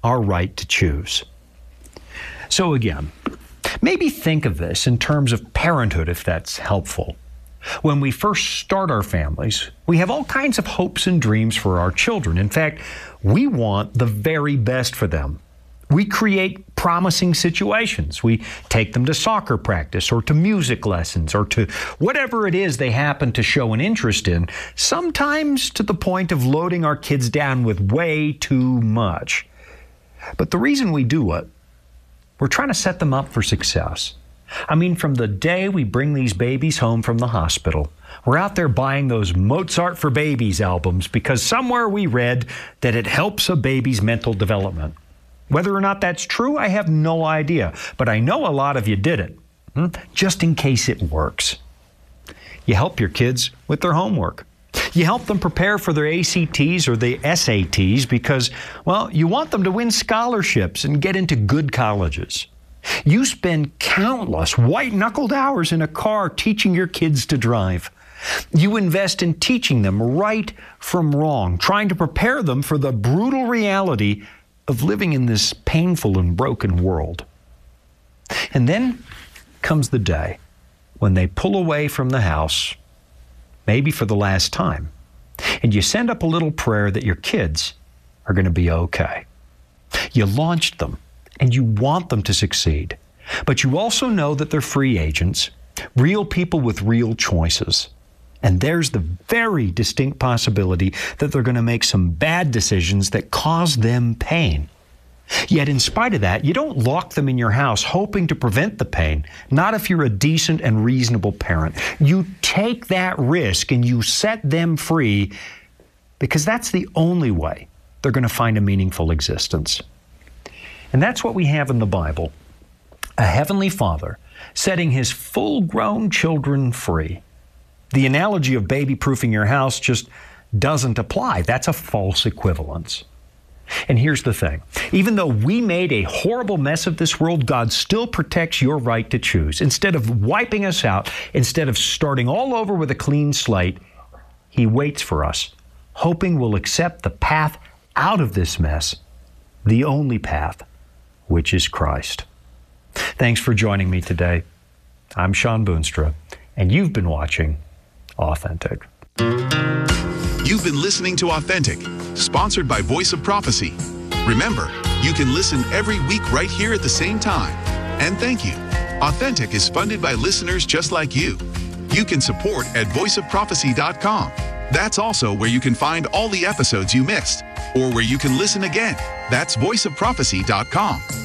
our right to choose. So again, maybe think of this in terms of parenthood if that's helpful. When we first start our families, we have all kinds of hopes and dreams for our children. In fact, we want the very best for them. We create promising situations. We take them to soccer practice or to music lessons or to whatever it is they happen to show an interest in, sometimes to the point of loading our kids down with way too much. But the reason we do it, we're trying to set them up for success. I mean, from the day we bring these babies home from the hospital, we're out there buying those Mozart for Babies albums because somewhere we read that it helps a baby's mental development. Whether or not that's true, I have no idea, but I know a lot of you did it, just in case it works. You help your kids with their homework. You help them prepare for their ACTs or the SATs because, well, you want them to win scholarships and get into good colleges. You spend countless white-knuckled hours in a car teaching your kids to drive. You invest in teaching them right from wrong, trying to prepare them for the brutal reality of living in this painful and broken world. And then comes the day when they pull away from the house, maybe for the last time, and you send up a little prayer that your kids are going to be okay. You launched them, and you want them to succeed, but you also know that they're free agents, real people with real choices. And there's the very distinct possibility that they're going to make some bad decisions that cause them pain. Yet in spite of that, you don't lock them in your house hoping to prevent the pain, not if you're a decent and reasonable parent. You take that risk and you set them free because that's the only way they're going to find a meaningful existence. And that's what we have in the Bible, a heavenly Father setting his full-grown children free. The analogy of baby-proofing your house just doesn't apply. That's a false equivalence. And here's the thing. Even though we made a horrible mess of this world, God still protects your right to choose. Instead of wiping us out, instead of starting all over with a clean slate, he waits for us, hoping we'll accept the path out of this mess, the only path, which is Christ. Thanks for joining me today. I'm Shawn Boonstra, and you've been watching Authentic. You've been listening to Authentic, sponsored by Voice of Prophecy. Remember, you can listen every week right here at the same time. And thank you. Authentic is funded by listeners just like you. You can support at voiceofprophecy.com. That's also where you can find all the episodes you missed, or where you can listen again. That's voiceofprophecy.com.